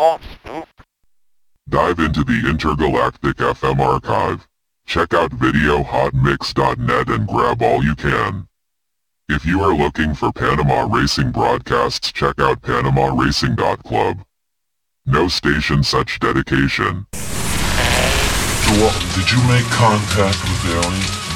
Dive into the Intergalactic FM archive. Check out videohotmix.net and grab all you can. If you are looking for Panama Racing broadcasts, check out PanamaRacing.club. No station such dedication. Did you make contact with aliens?